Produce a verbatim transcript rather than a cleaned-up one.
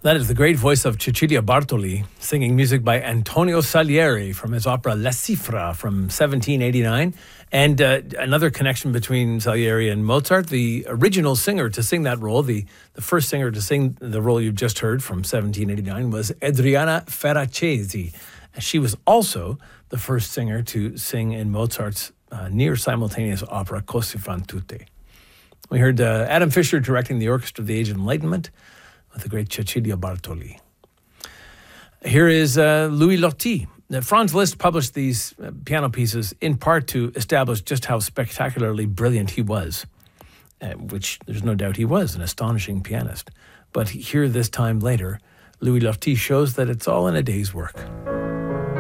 That is the great voice of Cecilia Bartoli, singing music by Antonio Salieri from his opera La Cifra from seventeen eighty-nine. And uh, another connection between Salieri and Mozart, the original singer to sing that role, the, the first singer to sing the role you've just heard from seventeen eighty-nine was Adriana Ferracesi. She was also the first singer to sing in Mozart's uh, near-simultaneous opera Così fan tutte. We heard uh, Adam Fisher directing the Orchestra of the Age of Enlightenment with the great Cecilia Bartoli. Here is uh, Louis Loti. Uh, Franz Liszt published these uh, piano pieces in part to establish just how spectacularly brilliant he was, uh, which there's no doubt he was, an astonishing pianist. But here, this time later, Louis Loti shows that it's all in a day's work.